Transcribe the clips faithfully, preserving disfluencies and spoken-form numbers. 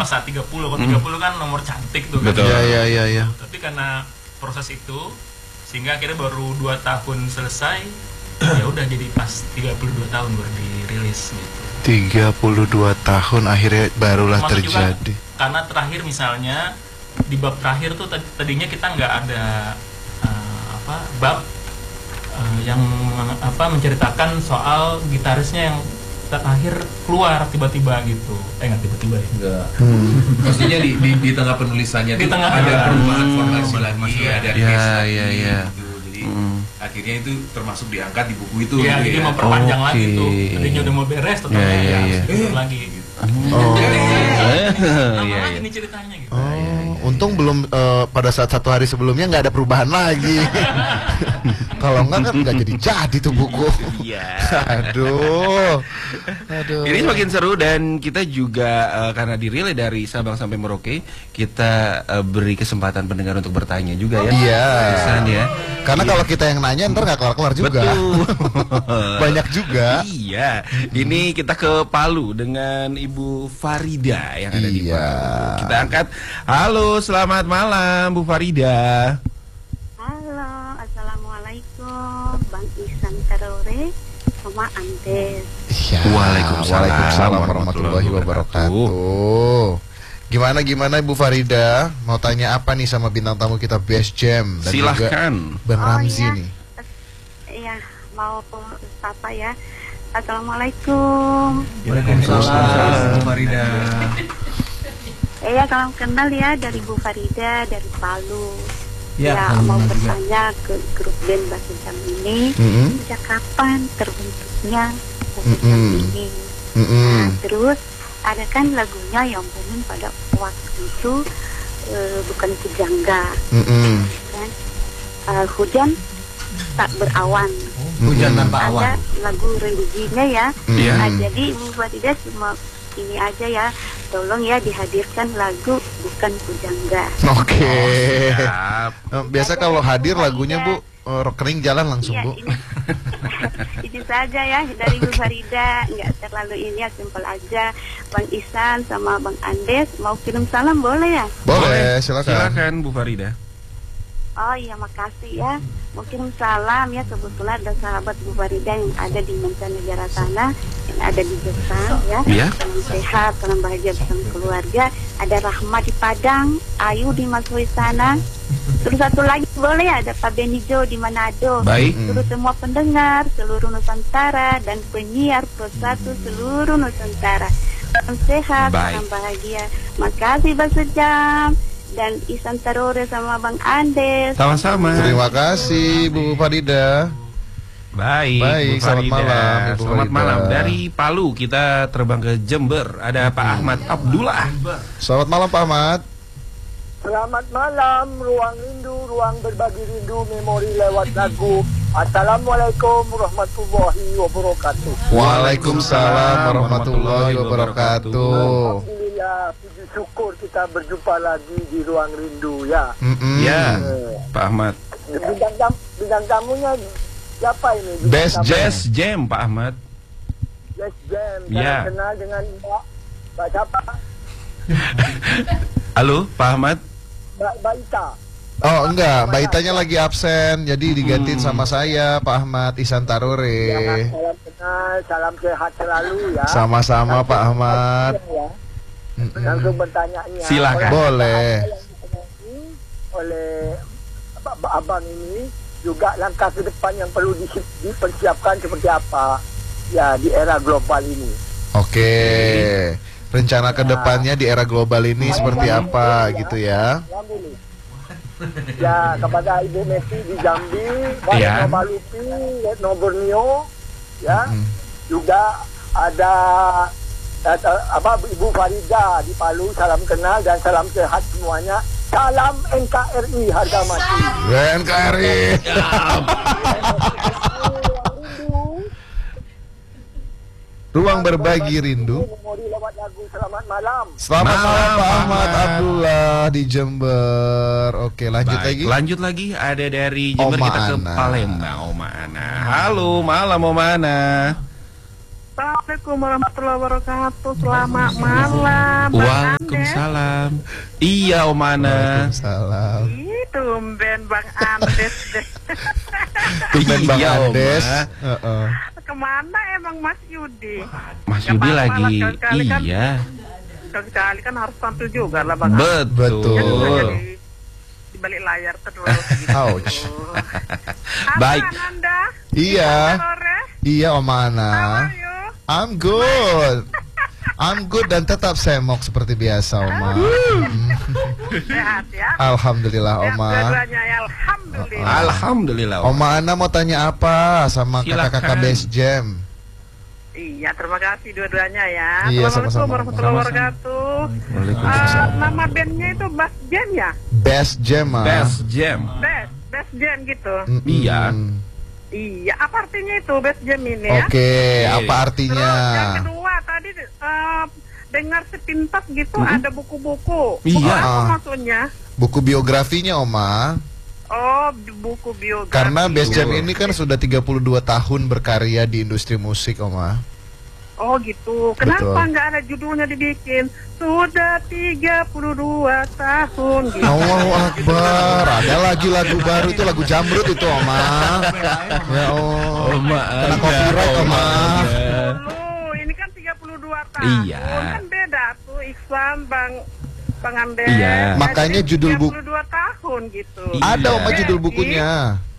saat tiga puluh, kalau tiga puluh kan nomor cantik tuh kan. Betul. Iya, iya, iya, iya. Tapi karena proses itu sehingga akhirnya baru dua tahun selesai, ya udah jadi pas tiga puluh dua tahun baru dirilis gitu. tiga puluh dua tahun akhirnya barulah Termasuk terjadi. Juga, karena terakhir misalnya di bab terakhir tuh tadinya kita nggak ada uh, apa bab uh, yang apa menceritakan soal gitarisnya yang terakhir keluar tiba-tiba gitu. Eh nggak tiba-tiba ya? Enggak. Hmm. Maksudnya di, di di tengah penulisannya di tuh tengah ada perubahan hmm. formasi lagi, ya, ada ya, case lagi ya, ya. gitu. Jadi hmm. akhirnya itu termasuk diangkat di buku itu. Ya, gitu jadi ya. mau perpanjang Okay. lagi tuh. Tadinya udah mau beres, tetap Ya, ya, ya, ya, ya. lagi gitu. Oh. Nama Iya, lagi iya. nih ceritanya gitu. Oh, iya, iya. Untung belum uh, pada saat satu hari sebelumnya nggak ada perubahan lagi. Kalau enggak kan nggak jadi jadi tuh buku. Iya. Aduh. Aduh. Ini semakin seru dan kita juga uh, karena dirilai dari Sabang sampai Merauke, kita uh, beri kesempatan pendengar untuk bertanya juga ya. Iya. Pesan ya. Karena Iya. kalau kita yang nanya ntar nggak kelar-kelar juga. Betul. Banyak juga. Iya. Ini kita ke Palu dengan Ibu Farida yang ada di Iya. Palu. Kita angkat. Halo, selamat malam Bu Farida. Halo, assalamualaikum, Bang Ihsan Tarore sama Andes. Ya, Waalaikumsalam Waalaikumsalam warahmatullahi wabarakatuh. Gimana gimana Ibu Farida? Mau tanya apa nih sama bintang tamu kita Best Jam dan Silahkan. juga Bang Oh, Ramzi iya. nih. Iya, mau apa ya? Assalamualaikum. Waalaikumsalam, Bu Farida. Iya, salam kenal ya dari Bu Farida dari Palu. Ya, Ya, salam mau kenal juga. bertanya ke grup band Batu Jam ini, Mm-mm. sejak kapan terbentuknya Batu Jam Mm-mm. ini? Mm-mm. Nah, terus ada kan lagunya yang booming pada waktu itu eh, bukan Pujangga, Mm-mm. kan? Eh, hujan tak berawan. Hujan Mm-mm. tanpa awan. Ada lagu religinya ya. Iya. Nah, jadi Ibu Farida cuma ini aja ya, tolong ya dihadirkan lagu bukan Pujangga. Oke. Siap. Eh, Biasa kalau hadir lagunya Bu eh, rekening jalan langsung Iya, Bu. ini, itu saja ya dari Ibu Farida, nggak terlalu ini ya, simpel aja. Bang Ihsan sama Bang Andes mau kirim salam boleh ya? Boleh, silakan. Silakan Bu Farida. Oh iya, makasih ya. Mau kirim salam ya, kebetulan ada sahabat Bu Farida yang ada di mancanegara sana, yang ada di Jepang ya. Iya. Salam sehat, salam bahagia bersama keluarga. Ada Rahma di Padang, Ayu di Masui sana. Terus satu lagi boleh ya, ada Pak Benijo di Manado. Baik. Seluruh semua pendengar seluruh Nusantara dan penyiar Pro satu seluruh Nusantara. Salam sehat, Baik. salam bahagia. Makasih Bang Sejam dan Ihsan Tarore sama Bang Andes. Sama-sama. Terima kasih Bu Farida. Baik, Baik, Bu selamat Farida. malam, Ibu Selamat Farida. malam. Dari Palu kita terbang ke Jember. Ada Pak Ahmad Abdullah. Selamat malam Pak Ahmad. Selamat malam, ruang rindu, ruang berbagi rindu, memori lewat lagu. Assalamualaikum warahmatullahi wabarakatuh. Waalaikumsalam warahmatullahi wabarakatuh. Alhamdulillah, puji syukur kita berjumpa lagi di ruang rindu ya. Mm-mm. Ya, Eh, Pak Ahmad. bintang, tam, bintang tamunya siapa ini? Bintang Best tamu? Jam. Jazz Jam, Pak Ahmad. Yes, Jam. Ya. Saya kenal dengan Mbak, Mbak siapa? Halo, Pak Ahmad. Mbak, Mbak Ita. Oh enggak, Mbak Itanya lagi absen, jadi digantiin sama saya Pak Ahmad Ihsan Ya, Tarore. salam kenal, salam sehat selalu ya. Sama-sama Pak Ahmad. Ya. Mm-mm. Langsung bertanya-nya. Silakan. Boleh. Yang ditanyakan oleh Abang Abang ini juga langkah ke depan yang perlu di- dipersiapkan seperti apa ya di era global ini. Oke. Rencana kedepannya di era global ini seperti apa gitu ya? Alhamdulillah. Ya, kepada Ibu Messi di Jambi, Pak Ya. Retno Balupi, Retno Borneo, ya, Mm. juga ada eh, eh, apa Ibu Farida di Palu, salam kenal dan salam sehat semuanya. Salam N K R I harga mati. N K R I. Ruang berbagi rindu. Memori lewat lagu Selamat Malam. Selamat Malam, malam Pak Pak Ahmad Ahmad. Abdullah di Jember. Oke, lanjut Baik, lagi. lanjut lagi. Ada dari Jember Oma kita ke Ana. Palembang, Oma Ana. Halo, malam Oma Ana. Assalamualaikum warahmatullahi wabarakatuh. Selamat malam. Bang Waalaikumsalam. Waalaikumsalam. Iya, Om Ana. Waalaikumsalam. Ih, tumben Bang Andes deh. Tumben Bang Iya, Om, Andes. Ma. Heeh. Kemana emang Mas Yudi? Mas Nggak Yudi apa-apa lagi. lah, sekali-kali kan- Iya. Sekali-kali kan harus tampil juga lah Bang Andes. Betul. Jangan cuma jadi di balik layar terus gitu. Ouch. Baik. Apa Anda? Iya. Sore? Iya, Om Ana. How are you? I'm good. I'm good dan tetap semok seperti biasa, Oma. Sehat ya? Alhamdulillah, Sehat Oma. dua-duanya ya, Alhamdulillah. Alhamdulillah. Om. Oma Ana mau tanya apa sama Silakan. kakak-kakak Best Jam? Iya, terima kasih dua-duanya ya. Iya, Assalamualaikum sama-sama. warahmatullahi Sama-sama. wabarakatuh. Waalaikumsalam. Eh, nama bandnya itu Bass Jam ya? Best Jam, Ma. Best Jam. Best, Best Jam gitu. Mm-mm. Iya. Iya, apa artinya itu Best Jam ini ya? Oke, apa Terus artinya? yang kedua tadi eh, dengar sepintas gitu ada buku-buku. Iya. Buku apa Ah. maksudnya? Buku biografinya, Oma. Oh, bi- buku biografi. Karena Best Jam ini kan sudah tiga puluh dua tahun berkarya di industri musik, Oma. Oh gitu. Kenapa Betul. nggak ada judulnya dibikin? Sudah tiga puluh dua tahun gitu. Allahu Akbar. Ada lagi lagu baru itu, lagu Jamrut itu, Oma. Ya oh. Oma Kena ada, copyright, Oma. ada. Dulu, ini kan tiga puluh dua tahun. Iya. Kan beda tuh Iksan Bang Bang Andes. Iya. Nah, Makanya jadi judul buku- tiga puluh dua tahun gitu. Iya. Ada, Oma, judul Jadi, bukunya.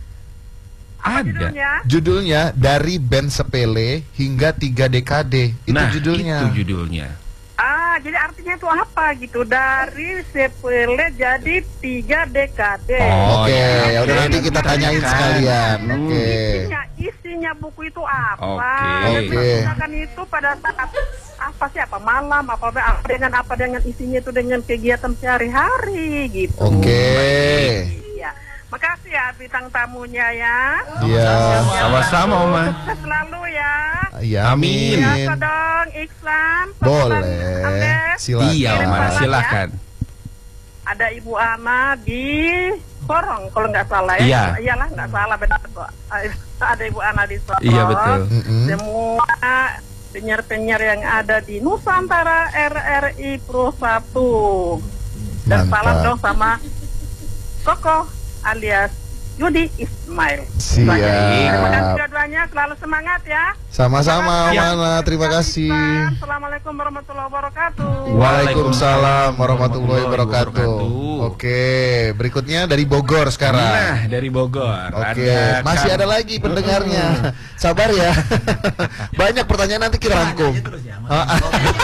Apa Ada. judulnya? Judulnya Dari Band Sepele Hingga Tiga Dekade. Itu Nah, judulnya. itu judulnya. Ah, jadi artinya itu apa gitu? Dari sepele jadi tiga dekade. Oh, Oke, ya. ya udah nanti kita tanyain Kan. sekalian. Hmm. Oke. Isinya, isinya buku itu apa? Oke. Dan Oke. menggunakan itu pada saat apa sih apa malam apa apa dengan apa dengan isinya itu dengan kegiatan sehari-hari gitu. Oke. Iya. Makasih ya bintang tamunya ya. Iya. Sama-sama, Oma. Sukses selalu ya. Ya, Amin. Biasa dong Iksan. Sobat Boleh. Andes. Silakan. Iya, Oma. Salam ya. Silakan. Ada Ibu Ana di Sorong kalau nggak salah ya. Iya. Iyalah nggak salah benar kok. Ada Ibu Ana di Sorong. Iya, betul. Mm-mm. Semua penyiar-penyiar yang ada di Nusantara R R I Pro satu. Dan Mantap. salam dong sama Koko alias Yudi Ismail. Siap. Terima kasih dua-duanya, selalu semangat ya. Sama-sama, Terima kasih. Mana. Terima kasih. Assalamualaikum warahmatullahi wabarakatuh. Waalaikumsalam warahmatullahi wabarakatuh. wabarakatuh. Oke, berikutnya dari Bogor sekarang. Nah, dari Bogor. Oke, Ada masih Kang- ada lagi pendengarnya. Sabar ya. Banyak pertanyaan nanti kita rangkum. Ah, ah.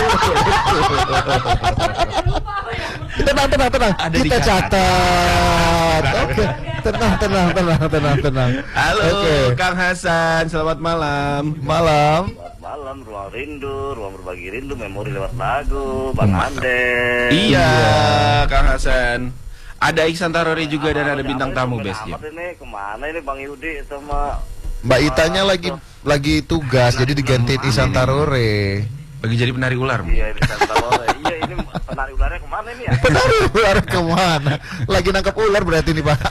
Tenang, tenang, tenang. Ada Kita dicatat. catat. Oke, tenang, tenang, tenang, tenang, tenang. Halo, Oke. Kang Hasan. Selamat malam. Malam. Selamat malam, ruang rindu, ruang berbagi rindu, memori lewat lagu, Bang Andes. Iya, Kang Hasan. Ada Iksan Tarori juga dan ada bintang tamu Best Best Jam. Ini kemana ini Bang Yudi sama Mbak Itanya lagi lagi tugas, jadi digantiin Isan Tarore. Lagi jadi penari ular. Bu. iya di Santalore. Iya ini penari ularnya kemana ini ya? Penari ular kemana? Lagi nangkap ular berarti nih Pak.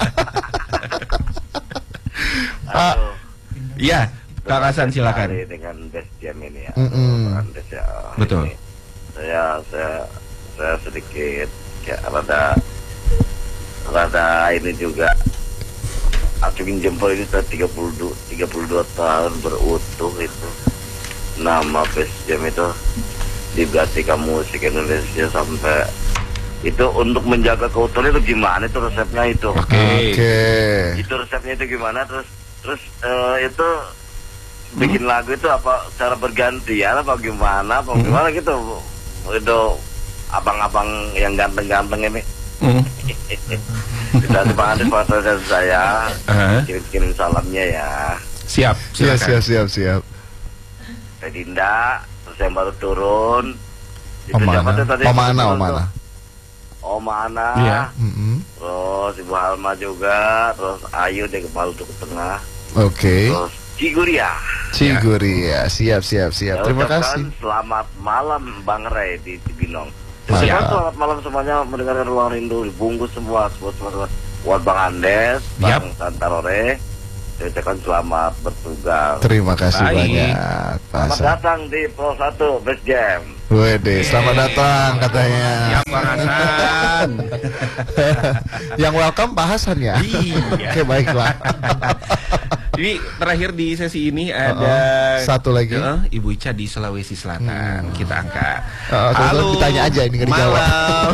Pak. Aduh, Iya, Kang Hasan silakan. sekali dengan Best Jam ini ya. Mm-mm. Bang Andes ya. Betul. Ini saya saya saya sedikit ya rada rada ini juga acungin jempol ini sudah tiga puluh dua tahun berutuh itu. Nama Best Jam itu diberartikan musik Indonesia sampai itu untuk menjaga keutuhan itu gimana itu resepnya itu? Oke. Oke. Itu resepnya itu gimana terus terus eh, itu bikin lagu itu apa cara bergantian apa gimana apa gimana gitu itu abang-abang yang ganteng-ganteng ini Hmm. kita semangat sponsor saya Ah. kirim-kirim salamnya ya Siap, Siap, silakan. siap, siap, siap. Teh Dinda terus yang baru turun itu Om siapa Ana, tuh tadi Om yang Ana, turun Om tuh? Ana. Om Ana Iya. Mm-mm. terus Ibu Halma juga terus Ayu di kepala ke tengah Oke. terus Ciguria. Ciguria, siap, siap, siap. Ya, Terima ucapkan kasih. Selamat malam Bang Ray di Cibinong. Mantap. Siap. Selamat malam semuanya mendengarkan Ruang Rindu dibungkus semua buat semua buat Bang Andes, Bang Santarore. Saya ucapkan selamat bertugas. Terima kasih Baik. banyak, Pak Selamat Hasan. datang di Pro satu Best Jam. Wede, selamat datang katanya. Yang Bang Hasan. Yang welcome Pak Hasan ya. Iya. Oke, baiklah. Jadi terakhir di sesi ini ada Uh-uh. Satu lagi. uh, Ibu Ica di Sulawesi Selatan. Hmm. Kita angkat. Uh, Halo. Ditanya aja ini nggak dijawab. Malam.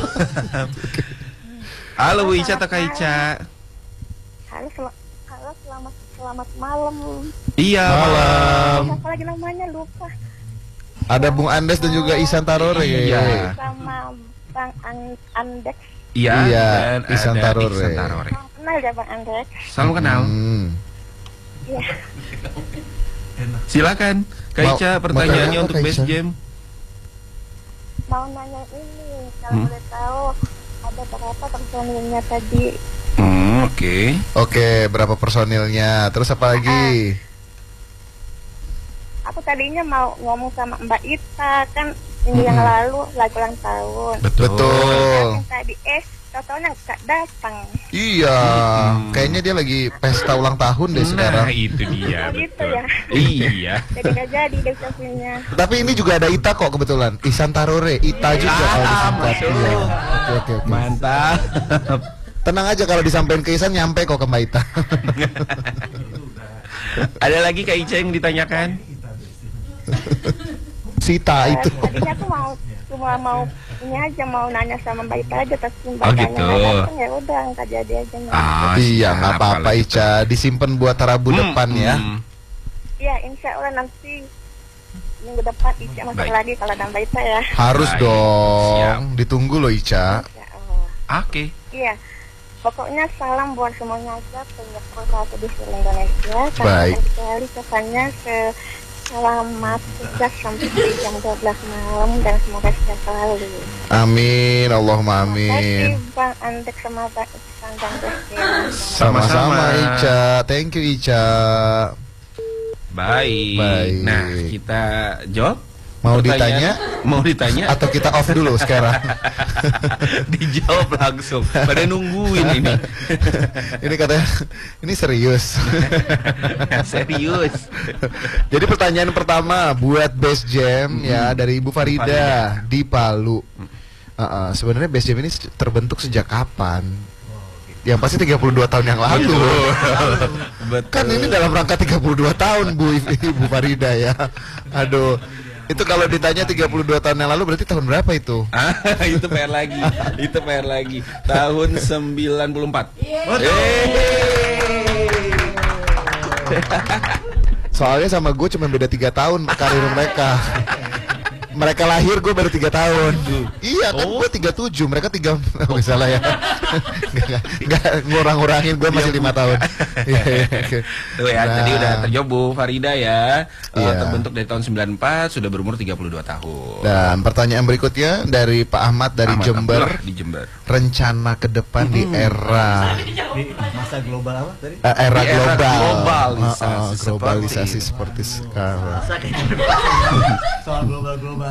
Halo Bu Ica atau Kak Ica? Halo, sel- halo selamat selamat malam. Iya Malam. Apa lagi namanya lupa. Ada Bung Andes dan juga Isan Tarore. Iya. Sama Bang An- Andek. Iya. Iya, dan Ihsan ada Tarore. Ihsan Tarore. Salam kenal ya Bang Andek. Salam kenal. Hmm. Iya. Silakan Kak Mau- Ica, mau pertanyaannya tanya apa, untuk Kak Best Ica? Jam. Mau nanya ini kalau Hmm. boleh tahu ada berapa personilnya tadi? Hmm, oke. Oke, berapa personilnya? Terus apa lagi? Aku tadinya mau ngomong sama Mbak Ita kan minggu yang lalu lagi ulang tahun. Betul. Yang tadi eh totalnya nggak datang. Iya, kayaknya dia lagi pesta ulang tahun deh sekarang. Nah, itu dia. Oh, gitu betul. ya. Iya. Jadi nggak jadi deh ucapinnya. Tapi ini juga ada Ita kok kebetulan. Ihsan Tarore, Ita juga Ah, kalau disingkat. masuk. Iya. Oke, oke, oke. Mantap. Tenang aja kalau disampaikan ke Ihsan nyampe kok ke Mbak Ita. Ada lagi Kak Ica yang ditanyakan? Sita Eh, itu. Tadinya aku mau cuma mau ini aja mau nanya sama Mbak Ita aja tapi Mbak Oh, Itanya gitu. nggak datang ya udah nggak jadi aja. Nah. Ah, Iya, siap, nggak apa-apa kalau gitu. Ica. Disimpan buat Rabu Hmm, depan ya. hmm. Iya insya Allah nanti minggu depan Ica masuk Baik. lagi kalau ada Mbak Ita ya. Harus Baik, dong. siap. Ditunggu loh Ica. Insya Allah. Oke. Iya. Pokoknya salam buat semuanya aja penyiar satu di seluruh Indonesia. Baik. Salam sekali kesannya ke selamat sejak sampai jam dua belas malam dan semoga sehat selalu. Amin, Allahumma Terima amin. kasih Bang Andek sama Bang Iksan dan Justin. Sama-sama Sama-sama. Ica. Thank you Ica. Baik. Baik. Nah, kita jawab. Mau Pertanyaan- ditanya Mau ditanya? atau kita off dulu sekarang? Dijawab langsung. Pada nungguin ini. Ini katanya ini serius. Serius. Jadi pertanyaan pertama buat Best Jam ya dari Ibu Farida, Farida. di Palu. Uh, uh, sebenarnya Best Jam ini se- terbentuk sejak kapan? Yang pasti tiga puluh dua tahun yang lalu. Betul. Kan ini dalam rangka tiga puluh dua tahun Bu Ibu Farida ya. Aduh. Itu kalau ditanya tiga puluh dua tahun yang lalu berarti tahun berapa itu? Ah, itu P R lagi. Itu P R lagi. Tahun sembilan puluh empat. Soalnya sama gue cuma beda tiga tahun karir mereka. Mereka lahir gue baru tiga tahun. Iya kan gue tiga tujuh, mereka tiga. Oh, salah ya. Nggak, nggak ngurang-ngurangin gue masih lima tahun. Iya, iya, oke. Tuh ya, Nah, tadi udah terjawab Bu Farida ya. Eh, Iya. terbentuk dari tahun sembilan puluh empat, sudah berumur tiga puluh dua tahun. Dan pertanyaan berikutnya dari Pak Ahmad dari Ahmad Jember. Abdullah di Jember. Rencana ke depan di era Di masa global apa tadi? eh, era Di era global, globalisasi Uh, uh, seperti globalisasi ini. seperti sekarang. Soal global-globalan.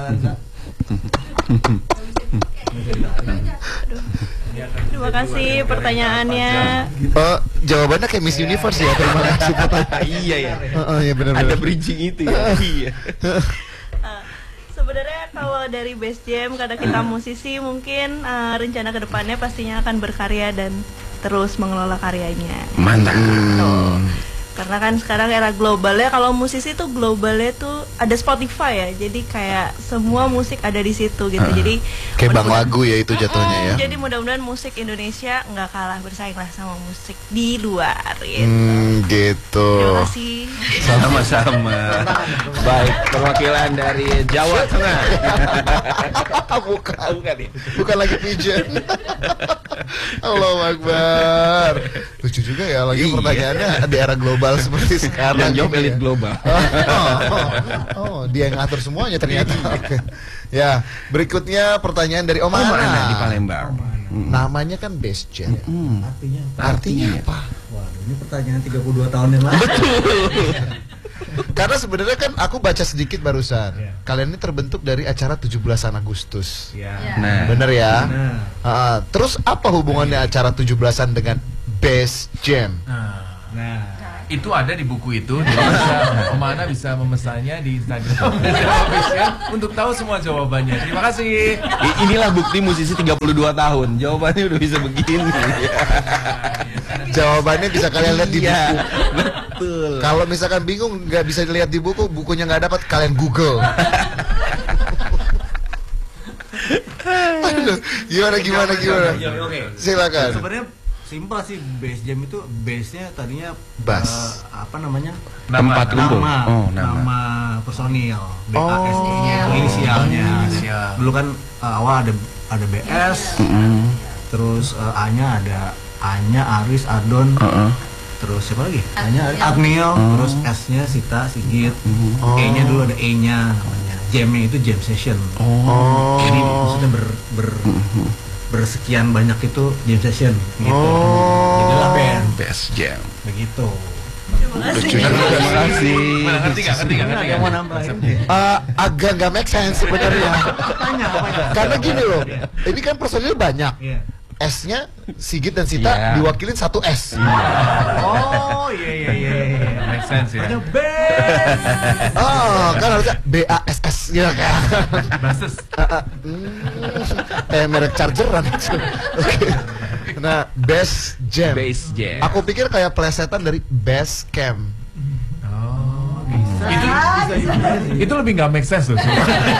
Terima kasih pertanyaannya. Oh, jawabannya kayak Miss Universe ya. Terima kasih pertanyaan. Iya ya. Uh, uh, ya benar-benar. Ada bridging itu ya. Iya. Uh, Sebenarnya kalau dari Best Jam karena kita musisi mungkin uh, rencana kedepannya pastinya akan berkarya dan terus mengelola karyanya. Mantap. Tuh. Karena kan sekarang era globalnya, kalau musisi tuh globalnya tuh ada Spotify ya, jadi kayak semua musik ada di situ gitu. Uh, Jadi kayak bank mudah-mudahan- lagu ya itu jatuhnya ya. Mm-mm, Jadi mudah-mudahan musik Indonesia nggak kalah bersaing lah sama musik di luar. Gitu. Hmm, gitu. Terima kasih. Sama-sama. Baik, perwakilan dari Jawa Tengah. bukan, Bukan ya? bukan lagi pigeon. Allahu Akbar. Lucu juga ya lagi Iya. pertanyaannya di era global seperti sekarang. Yang jawab ini elit ya. global. Oh, oh, oh, oh, dia yang ngatur semuanya ternyata. Oke. Ya, berikutnya pertanyaan dari Om Oh, Ana. mana di Palembang? Namanya kan Best Jam. Hmm. Artinya apa? Artinya apa? Waduh, ini pertanyaan tiga puluh dua tahun yang lalu. Karena sebenarnya kan aku baca sedikit barusan. Iya. Kalian ini terbentuk dari acara tujuh belasan Agustus. Ya. Nah, Bener ya? Nah, Ah, terus apa hubungannya acara tujuh belasan dengan Best Jam? nah, itu ada di buku itu. Jadi bisa, Om Ana bisa memesannya di Instagram official untuk tahu semua jawabannya. Terima kasih. I- inilah bukti musisi tiga puluh dua tahun. Jawabannya udah bisa begini. Jawabannya bisa kalian lihat di Iya, buku. betul. Kalau misalkan bingung nggak bisa dilihat di buku, bukunya nggak dapat, kalian Google. Aduh, gimana gimana gimana? Oke. Silakan. Sebenarnya simpel sih, bass jam itu base-nya tadinya Bass. eh, apa namanya? Tempat kumpul. Nama, Oh, nama. nama. personil, B A S Oh. itu inisialnya. Inisial. Dulu kan eh, awal ada ada B S, Mm-mm. terus eh, A-nya ada A-nya Aris, Adon, Uh-uh. terus siapa lagi? A-nya Agniel, terus S-nya Sita, Sigit, Oh. E-nya dulu ada E-nya namanya. Jam-nya itu jam session. Oh. Jadi maksudnya ber, ber bersekian banyak itu jam session gitu. Oh. Jadilah band Best Jam. begitu. Lucu juga. Terima kasih. Gimana, ngerti nggak? Ngerti nggak? Ngerti Ada nggak? mau nambahin? Eh, agak nggak make sense sebenarnya. Tanya apa itu? Karena gini loh, ini kan personil banyak. Iya. S-nya Sigit dan Sita Iya. diwakilin satu S. Oh iya iya iya. iya. Make sense ya. Ada band. Oh, kan harusnya B A S S ya kan. Basis. Hmm, eh merek chargeran. Oke. Nah, Best Jam. Best Jam. Aku pikir kayak plesetan dari Best Camp. Itu itu lebih nggak make sense loh.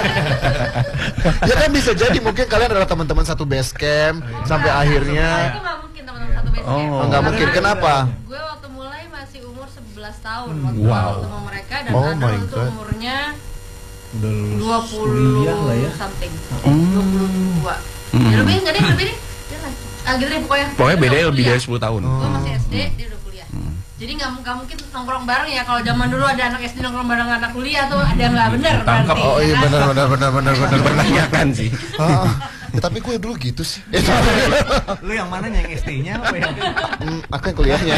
Ya kan bisa jadi mungkin kalian adalah teman-teman satu base camp sampai akhirnya. Itu nggak mungkin teman-teman satu base camp. Oh, nggak mungkin. Kenapa? Gue waktu mulai masih umur sebelas tahun waktu Wow. ketemu mereka, dan Oh ada my waktu God. umurnya Udah lulus dua puluh kuliah lah ya. something, Hmm. dua puluh dua. Hmm. Ya lebih nggak deh, lebih deh. Ya kan? Ah gitu deh pokoknya. Pokoknya Dia bedanya udah lebih kuliah. dari sepuluh tahun. Gue masih S D, dia udah kuliah. Jadi nggak nggak mungkin nongkrong bareng ya. Kalau zaman dulu ada anak S D nongkrong bareng anak kuliah tuh ada yang nggak bener Tangkap. berarti. Oh iya ya kan? benar benar benar benar benar benar. Menanyakan sih. Ah, ya, tapi gue dulu gitu sih. Lu yang mana yang S T-nya apa yang Hmm, aku yang kuliahnya.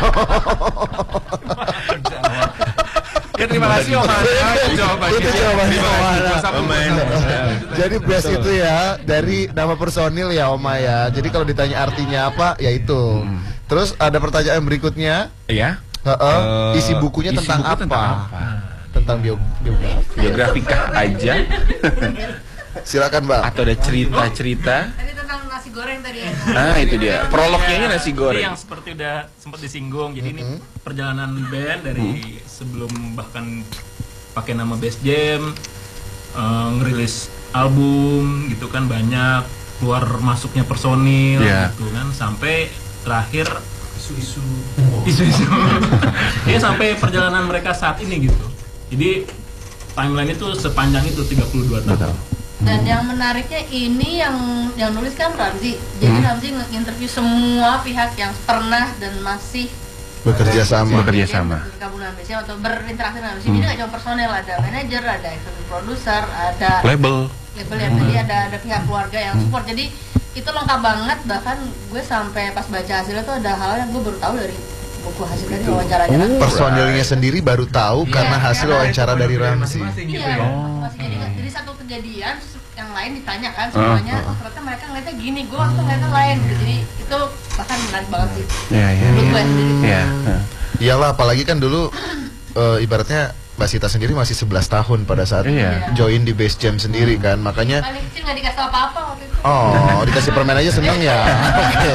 Ya terima kasih Om Ana jawabannya. Itu jawabannya Terima Om kasih. Ana. Gua sambung, gua sambung. Jadi best itu ya dari nama personil ya Oma ya. Jadi kalau ditanya artinya apa ya itu. Terus ada pertanyaan berikutnya. Ya. Heeh. Eh, Isi bukunya isi tentang buku apa? tentang apa? Tentang bio biografi. Biografika aja Silakan, Mbak. atau ada cerita-cerita? Tadi tentang nasi goreng tadi ya. Ah, itu dia. Prolognya ini nasi Jadi goreng. yang seperti udah sempat disinggung. Jadi ini perjalanan band dari sebelum bahkan pakai nama Best Jam, eh, ngerilis album gitu kan, banyak keluar masuknya personil Iya. gitu kan, sampai terakhir isu-isu isu-isu ya sampai perjalanan mereka saat ini gitu. Jadi timeline itu sepanjang itu tiga puluh dua tahun. Dan yang menariknya ini yang yang nulis kan Ramzi. Jadi Hmm. Ramzi nge-interview semua pihak yang pernah dan masih Bekerja sama. Bekerja sama. bergabung dengan B C M atau berinteraksi dengan B C M. Hmm. Jadi nggak cuma personel, ada manajer, ada executive producer, ada Label. label yang tadi ada ada pihak keluarga yang support. Jadi itu lengkap banget. Bahkan gue sampai pas baca hasilnya tuh ada hal yang gue baru tahu dari buku hasil dari wawancaranya. Oh, personilnya sendiri baru tahu Iya, karena hasil karena wawancara dari Ramzi. masing-masing gitu Iya, ya. masih jadi jadi satu kejadian terus yang lain ditanya kan Ah, semuanya, ah, oh, ternyata mereka ngeliatnya gini, gue waktu ngeliatnya lain gitu. Jadi itu bahkan menarik banget sih. Ya, ya. Menurut gue sendiri. Ya. Iyalah, apalagi kan dulu eh, ibaratnya Mbak Sita sendiri masih sebelas tahun pada saat Iya. join di Base Jam sendiri kan. Makanya Paling kecil nggak dikasih apa-apa waktu itu. oh, dikasih permen aja seneng ya. Oke.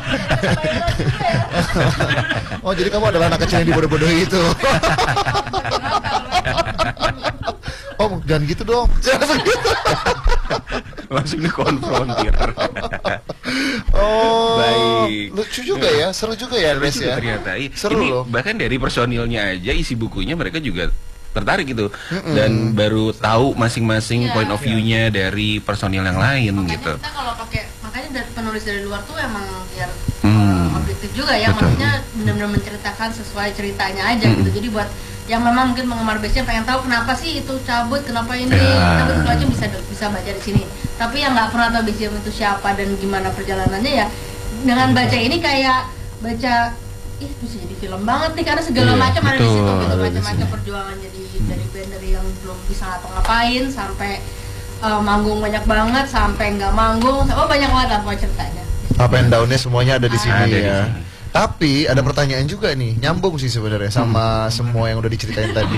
Oh, jadi kamu adalah anak kecil yang dibodoh-bodohi itu. Oh, jangan gitu dong. Jangan gitu. Langsung dikonfrontir. Oh, Baik. lucu juga ya, seru juga ya, Seru Bes juga ya. ternyata. I- Seru ini loh. bahkan dari personilnya aja isi bukunya mereka juga tertarik gitu dan baru tahu masing-masing Iya. point of view-nya dari personil yang lain Makanya gitu. kita kalau pakai, makanya dari penulis dari luar tuh emang biar Hmm. uh, objektif juga ya, Betul. maksudnya benar-benar menceritakan sesuai ceritanya aja gitu. Jadi buat yang memang mungkin penggemar B C M pengen tahu kenapa sih itu cabut, kenapa ini, Ya. kenapa itu aja bisa bisa baca di sini. Tapi yang nggak pernah tahu B C M itu siapa dan gimana perjalanannya ya, dengan baca ini kayak baca, ih bisa jadi film banget nih karena segala Iya, macam ada di betul, situ gitu, ada di macam-macam sini. perjuangan jadi dari band dari yang belum bisa ngapa-ngapain sampai uh, manggung banyak banget sampai nggak manggung, oh banyak banget lah pokoknya ceritanya. Up and down-nya semuanya ada di sini Ada di ya. sini. Tapi ada pertanyaan juga nih, nyambung sih sebenarnya sama semua yang udah diceritain tadi.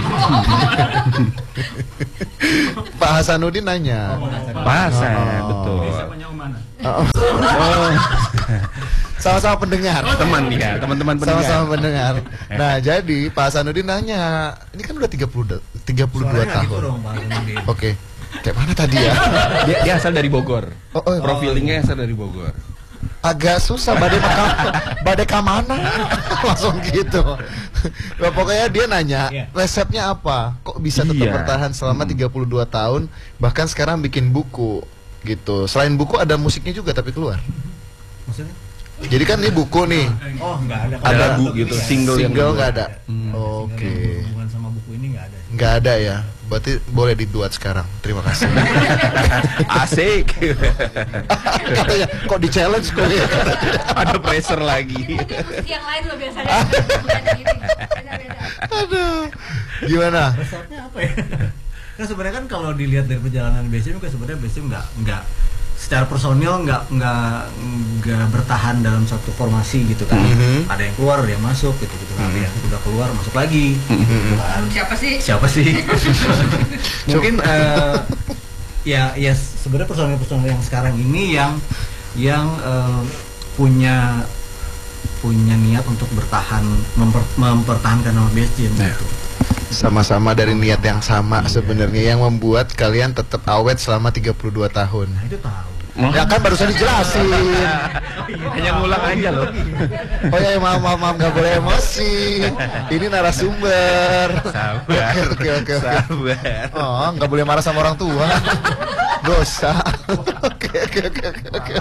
Pak Hasanuddin nanya. Pak Hasan, Oh. betul. Oh. Oh. Sama-sama pendengar. Teman ya, teman-teman pendengar. Sama-sama pendengar. Nah, jadi Pak Hasanuddin nanya, ini kan udah tiga puluh, tiga puluh dua Suaranya gitu tahun. dong, Pak Hasanuddin. Oke. Kayak mana tadi ya? Dia, dia asal dari Bogor. Oh, oh. Profilingnya asal dari Bogor. Agak susah badai maka, badai ke mana? Langsung gitu. Nah, pokoknya dia nanya, resepnya apa? Kok bisa tetap Iya. bertahan selama tiga puluh dua tahun, bahkan sekarang bikin buku gitu. Selain buku ada musiknya juga tapi keluar. Maksudnya? Jadi kan ini buku nih. Oh, nggak ada. Ada lagu gitu, single yang Single kedua. nggak ada. Hmm. Oke. Hubungan sama buku ini nggak ada. Nggak ada ya. Berarti boleh dibuat sekarang. Terima kasih. Asik. Katanya, kok di challenge kok ya? Ada pressure lagi. Yang lain loh biasanya. Beda-beda. Aduh. Gimana? Resepnya apa ya? Kan sebenarnya kan kalau dilihat dari perjalanan B S M kan sebenarnya B S M nggak nggak secara personil nggak nggak nggak bertahan dalam satu formasi gitu kan. Mhm. Ada yang keluar, ada yang masuk gitu gitu. Ada yang udah keluar masuk lagi. Gitu kan. Siapa sih? Siapa sih? Mungkin eh, ya ya sebenarnya personil-personil yang sekarang ini yang yang eh, punya punya niat untuk bertahan memper, mempertahankan nama B S J gitu. Sama-sama dari niat yang sama sebenarnya yang membuat kalian tetap awet selama tiga puluh dua tahun. Nah, itu tahu. Ya kan barusan dijelasin. Hanya ngulang aja loh. Oh ya maaf maaf maaf nggak boleh emosi. Ini narasumber. Sabar. Oke oke oke. Sabar. Oh nggak boleh marah sama orang tua. Dosa. Oke oke oke oke oke.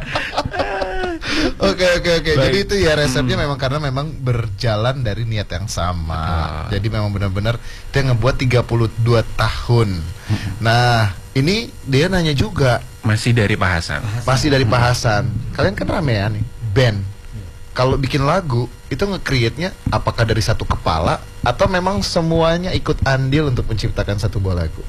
Oke oke oke. Jadi itu ya resepnya memang karena memang berjalan dari niat yang sama. Jadi memang benar-benar dia ngebuat tiga puluh dua tahun. Nah, ini dia nanya juga. Masih dari Pak Hasan. Masih dari Pak Hasan. Kalian kan ramean nih, band. Kalau bikin lagu itu nge-create-nya apakah dari satu kepala atau memang semuanya ikut andil untuk menciptakan satu buah lagu?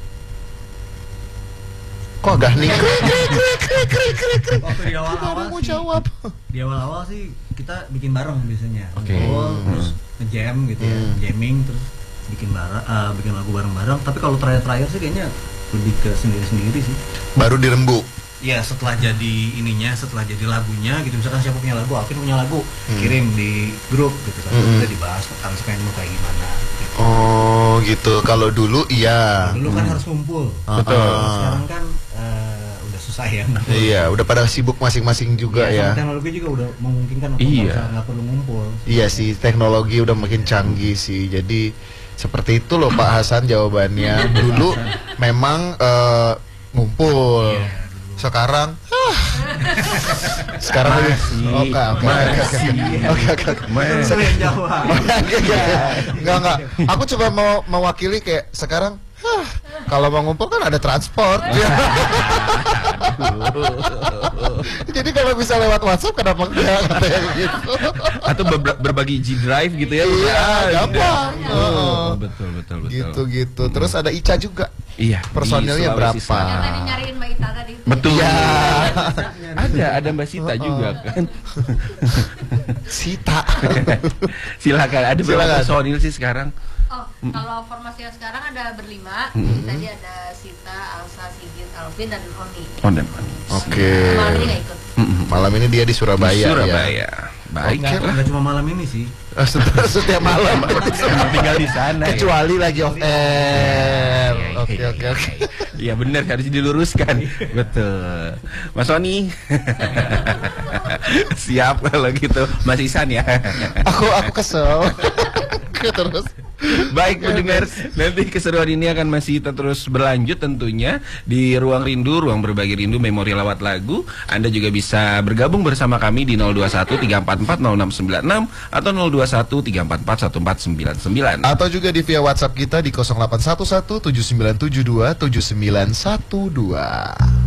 Kok agak nih? Waktu di awal-awal mau sih, jawab. di awal-awal sih kita bikin bareng biasanya. Oke. Ngumpul, terus nge-jam gitu ya, Hmm. jamming terus bikin bareng, eh, bikin lagu bareng-bareng. Tapi kalau terakhir-terakhir sih kayaknya lebih ke sendiri-sendiri sih. Baru dirembuk. Ya setelah jadi ininya, setelah jadi lagunya gitu, misalkan siapa punya lagu, Alvin punya lagu, kirim di grup gitu kan, Hmm. kita dibahas aransemen mau kayak gimana. Gitu. Oh gitu. Kalau dulu iya. Dulu kan harus ngumpul. Betul. Kalau sekarang kan eh, udah susah ya. ngumpul. Iya, udah pada sibuk masing-masing juga Iya, ya. sama teknologi juga udah memungkinkan untuk Iya. nggak usah- nggak perlu ngumpul. Iya sih, teknologi udah makin canggih sih. Jadi seperti itu loh Pak Hasan jawabannya. Dulu memang eh, ngumpul. Iya, Sekarang ah. Sekarang lebih oke oke oke oke oke oke oke. Itu yang jawab. Enggak enggak. Aku coba mau mewakili kayak sekarang ah, kalau mau ngumpul kan ada transport. Jadi kalau bisa lewat WhatsApp kenapa enggak kayak gitu. Atau ber- berbagi G Drive gitu ya. Iya, Ah, gampang. Oh, betul betul betul. Gitu gitu. Terus ada Ica juga. Iya. Personilnya di Sulawesi berapa? Yang tadi Selatan. nyariin Mbak Ita tadi itu. Betul. Iya. Ada ada Mbak Sita juga kan. Sita. Silakan. Ada berapa Silakan. personil sih sekarang? Oh, kalau formasi yang sekarang ada berlima. Tadi ada Sita, Alsa, Sigit, Alvin, dan Roni. Oh, dan Oke. Malam ini nggak ikut. Malam ini dia di Surabaya. Di ya. Surabaya. Baik. Nggak, nggak cuma malam ini sih. Eh, Setiap, setiap malam. Emang tinggal di sana. ya? Kecuali lagi off air. Iya, Oke iya, oke iya, oke. iya. Iya benar harus diluruskan. Betul. Mas Sony. Siap kalau gitu. Mas Isan ya. Aku aku kesel. Terus. Baik pendengar, nanti keseruan ini akan masih terus berlanjut tentunya di Ruang Rindu, Ruang Berbagi Rindu Memori Lawat Lagu. Anda juga bisa bergabung bersama kami di nol dua satu tiga empat empat nol enam sembilan enam atau nol dua satu tiga empat empat satu empat sembilan sembilan. Atau juga di via WhatsApp kita di nol delapan satu satu tujuh sembilan tujuh dua tujuh sembilan satu dua.